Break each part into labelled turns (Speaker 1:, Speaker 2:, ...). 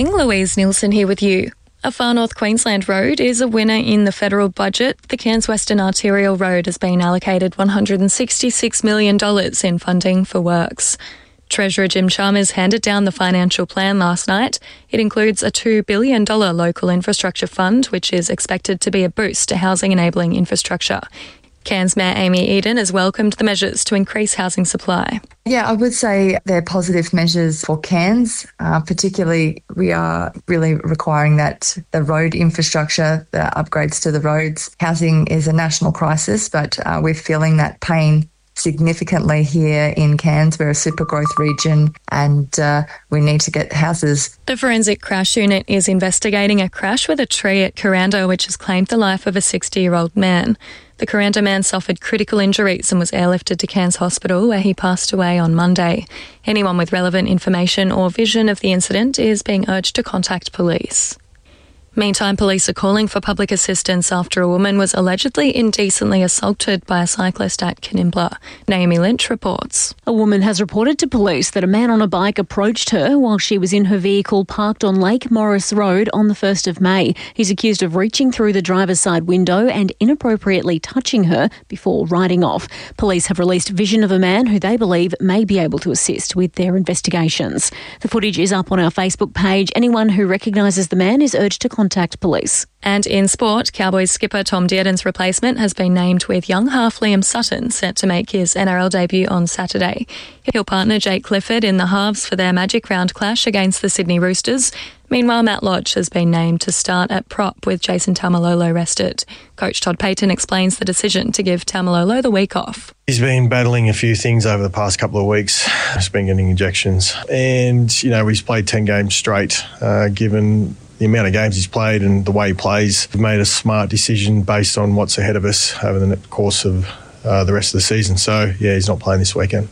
Speaker 1: Louise Nielsen here with you. A Far North Queensland road is a winner in the federal budget. The Cairns Western Arterial Road has been allocated $166 million in funding for works. Treasurer Jim Chalmers handed down the financial plan last night. It includes a $2 billion local infrastructure fund, which is expected to be a boost to housing enabling infrastructure. Cairns Mayor Amy Eden has welcomed the measures to increase housing supply.
Speaker 2: Yeah, I would say they're positive measures for Cairns. Particularly, we are really requiring that the road infrastructure, the upgrades to the roads, housing is a national crisis, but we're feeling that pain significantly here in Cairns. We're a super growth region and we need to get houses.
Speaker 1: The Forensic Crash Unit is investigating a crash with a tree at Kuranda, which has claimed the life of a 60-year-old man. The Kuranda man suffered critical injuries and was airlifted to Cairns Hospital, where he passed away on Monday. Anyone with relevant information or vision of the incident is being urged to contact police. Meantime, police are calling for public assistance after a woman was allegedly indecently assaulted by a cyclist at Kanimbla. Naomi Lynch reports.
Speaker 3: A woman has reported to police that a man on a bike approached her while she was in her vehicle parked on Lake Morris Road on the 1st of May. He's accused of reaching through the driver's side window and inappropriately touching her before riding off. Police have released vision of a man who they believe may be able to assist with their investigations. The footage is up on our Facebook page. Anyone who recognises the man is urged to contact police.
Speaker 1: And in sport, Cowboys skipper Tom Dearden's replacement has been named, with young half Liam Sutton set to make his NRL debut on Saturday. He'll partner Jake Clifford in the halves for their Magic Round clash against the Sydney Roosters. Meanwhile, Matt Lodge has been named to start at prop with Jason Taumalolo rested. Coach Todd Payton explains the decision to give Taumalolo the week off.
Speaker 4: He's been battling a few things over the past couple of weeks. He's been getting injections. And, he's played 10 games straight, given the amount of games he's played and the way he plays. We've made a smart decision based on what's ahead of us over the course of the rest of the season. So, he's not playing this weekend.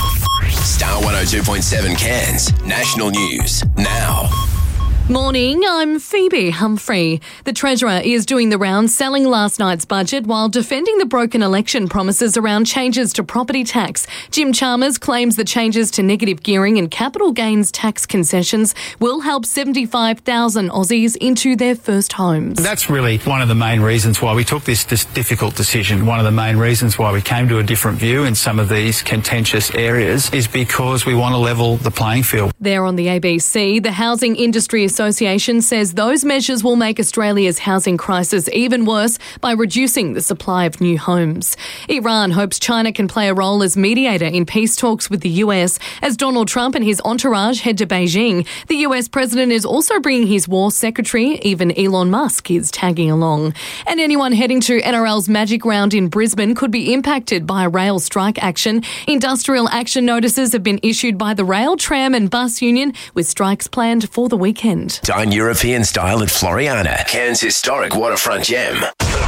Speaker 5: Star 102.7 Cairns. National News now.
Speaker 6: Morning, I'm Phoebe Humphrey. The Treasurer is doing the rounds selling last night's budget while defending the broken election promises around changes to property tax. Jim Chalmers claims the changes to negative gearing and capital gains tax concessions will help 75,000 Aussies into their first homes.
Speaker 7: That's really one of the main reasons why we took this difficult decision. One of the main reasons why we came to a different view in some of these contentious areas is because we want to level the playing field.
Speaker 6: There on the ABC, the Housing Industry Association says those measures will make Australia's housing crisis even worse by reducing the supply of new homes. Iran hopes China can play a role as mediator in peace talks with the US as Donald Trump and his entourage head to Beijing. The US president is also bringing his war secretary. Even Elon Musk is tagging along. And anyone heading to NRL's Magic Round in Brisbane could be impacted by a rail strike action. Industrial action notices have been issued by the Rail, Tram and Bus Union, with strikes planned for the weekend.
Speaker 5: Dine European style at Floriana, Cairns' historic waterfront gem.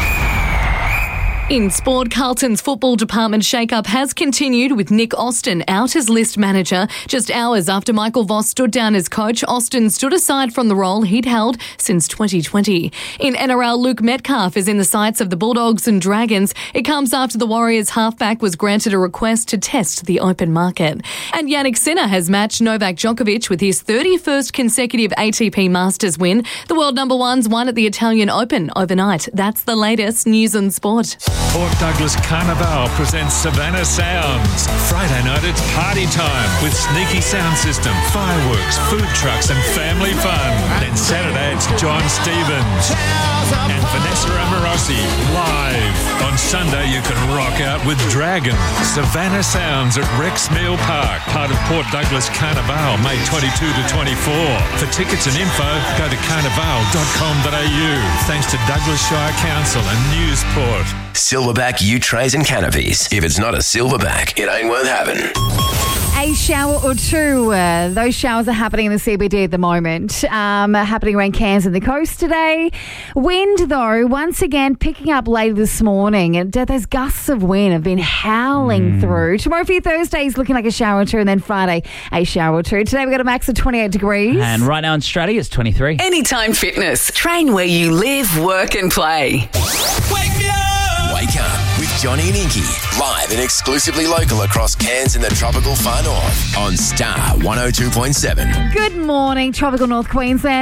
Speaker 6: In sport, Carlton's football department shake-up has continued with Nick Austin out as list manager. Just hours after Michael Voss stood down as coach, Austin stood aside from the role he'd held since 2020. In NRL, Luke Metcalf is in the sights of the Bulldogs and Dragons. It comes after the Warriors halfback was granted a request to test the open market. And Jannik Sinner has matched Novak Djokovic with his 31st consecutive ATP Masters win. The world number one's won at the Italian Open overnight. That's the latest news and sport.
Speaker 8: Port Douglas Carnival presents Savannah Sounds. Friday night it's party time with sneaky sound system, fireworks, food trucks and family fun. Then Saturday it's John Stevens and Vanessa Amorosi live. On Sunday you can rock out with Dragon. Savannah Sounds at Rex Meal Park, part of Port Douglas Carnival, May 22 to 24. For tickets and info, go to carnival.com.au. Thanks to Douglas Shire Council and Newsport.
Speaker 5: Silverback U-trays and canopies. If it's not a silverback, it ain't worth having.
Speaker 9: A shower or two. Those showers are happening in the CBD at the moment. Happening around Cairns and the coast today. Wind, though, once again picking up late this morning. And those gusts of wind have been howling through. Tomorrow for your Thursday is looking like a shower or two, and then Friday a shower or two. Today we've got a max of 28 degrees.
Speaker 10: And right now in Straddie it's 23.
Speaker 11: Anytime Fitness. Train where you live, work and play.
Speaker 5: Wake up with Johnny and Inky. Live and exclusively local across Cairns and the tropical far north on Star 102.7.
Speaker 9: Good morning, tropical North Queensland.